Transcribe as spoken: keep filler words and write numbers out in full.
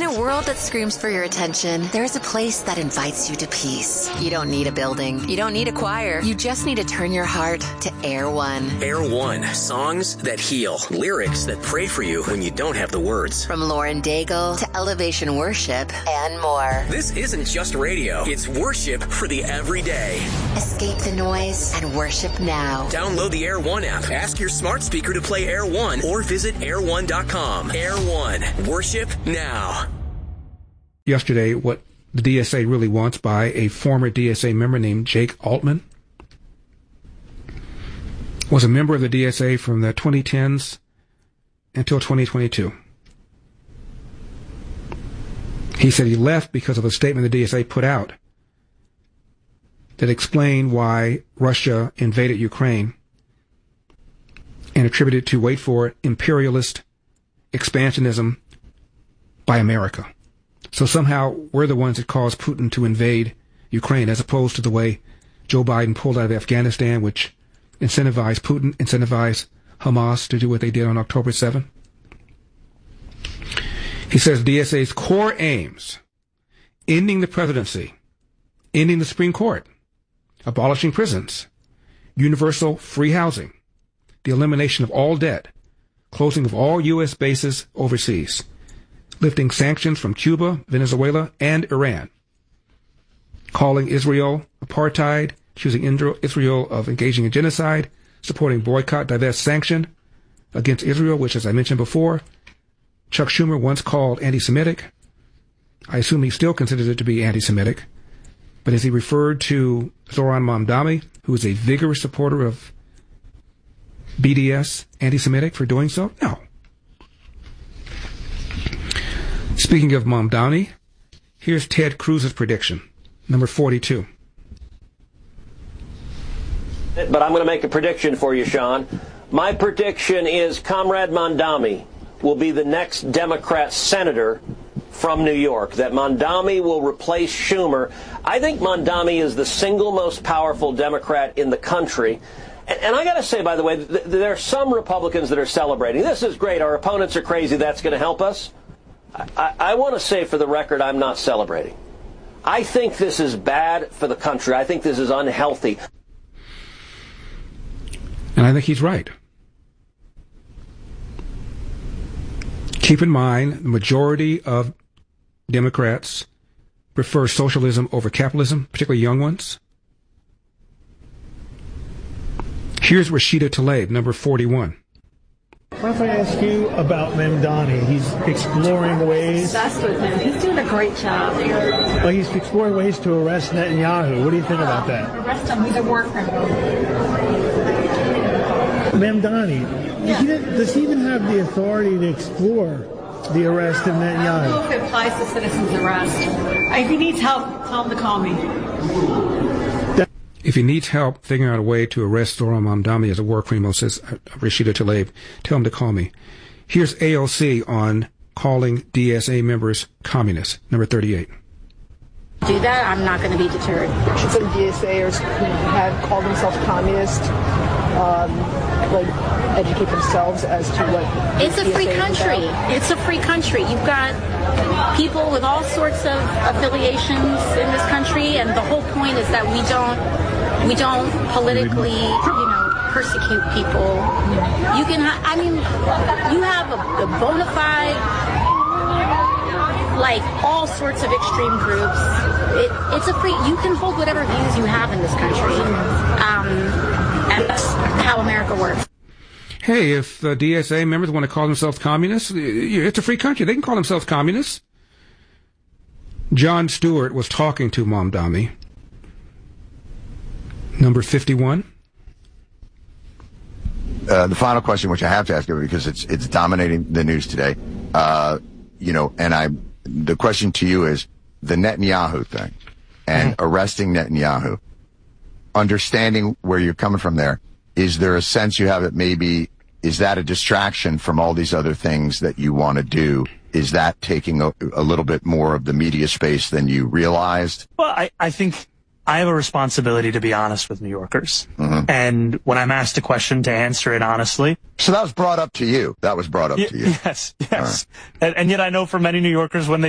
a world that screams for your attention, there's a place that invites you to peace. You don't need a building. You don't need a choir. You just need to turn your heart to Air One. Air One. Songs that heal. Lyrics that pray for you when you don't have the words. From Lauren Daigle to Elevation Worship and more. This isn't just radio. It's worship for the everyday. Escape the noise and worship now. Download the Air One app. Ask your smart speaker to play Air One or visit air one dot com. Air One. Worship now. Yesterday, what the D S A really wants by a former D S A member named Jake Altman. Was a member of the D S A from the twenty tens until twenty twenty-two. He said he left because of a statement the D S A put out that explained why Russia invaded Ukraine and attributed to, wait for it, imperialist expansionism by America. So somehow we're the ones that caused Putin to invade Ukraine, as opposed to the way Joe Biden pulled out of Afghanistan, which incentivized Putin, incentivized Hamas to do what they did on October seventh. He says D S A's core aims: ending the presidency, ending the Supreme Court, abolishing prisons, universal free housing, the elimination of all debt, closing of all U S bases overseas, lifting sanctions from Cuba, Venezuela, and Iran, calling Israel apartheid, accusing Israel of engaging in genocide, supporting boycott, divest, sanction against Israel, which, as I mentioned before, Chuck Schumer once called anti-Semitic. I assume he still considers it to be anti-Semitic. But as he referred to Zoran Mamdani, who is a vigorous supporter of B D S, anti-Semitic, for doing so? No. Speaking of Mamdani, here's Ted Cruz's prediction, number forty-two. But I'm going to make a prediction for you, Sean. My prediction is Comrade Mamdani will be the next Democrat senator from New York, that Mamdani will replace Schumer. I think Mamdani is the single most powerful Democrat in the country. And, and I got to say, by the way, th- there are some Republicans that are celebrating. This is great. Our opponents are crazy. That's going to help us. I, I, I want to say for the record, I'm not celebrating. I think this is bad for the country. I think this is unhealthy. And I think he's right. Keep in mind, the majority of Democrats prefer socialism over capitalism, particularly young ones. Here's Rashida Tlaib, number forty-one. What if I ask you about Mamdani? He's exploring ways. Obsessed with him. He's doing a great job. Well, he's exploring ways to arrest Netanyahu. What do you think about that? Arrest him. He's a war criminal. Mamdani, Yeah. he does he even have the authority to explore the arrest of Netanyahu? I don't know if it applies to citizens' arrest. If he needs help, tell him to call me. If he needs help figuring out a way to arrest Zoran Mamdani as a war criminal, says Rashida Tlaib, tell him to call me. Here's A L C on calling D S A members communists, number thirty-eight. Do that, I'm not going to be deterred. Should some D S Aers who have called themselves communist um, like educate themselves as to what it's a D S A free is country. about? It's a free country. You've got people with all sorts of affiliations in this country, and the whole point is that we don't we don't politically, you know, persecute people. You can, ha- I mean, you have a, a bona fide, like all sorts of extreme groups. It, it's a free. You can hold whatever views you have in this country, um, and that's how America works. Hey, if uh, D S A members want to call themselves communists, it's a free country. They can call themselves communists. Jon Stewart was talking to Mamdani. Number fifty-one. Uh, the final question, which I have to ask you because it's it's dominating the news today, uh, you know, and I, the question to you is the Netanyahu thing and mm-hmm. arresting Netanyahu. Understanding where you're coming from there, is there a sense you have that maybe is that a distraction from all these other things that you want to do? Is that taking a, a little bit more of the media space than you realized? Well, I, I think I have a responsibility to be honest with New Yorkers. Mm-hmm. And when I'm asked a question, to answer it honestly. So that was brought up to you. That was brought up y- to you. Yes, yes. Right. And, and yet I know for many New Yorkers, when they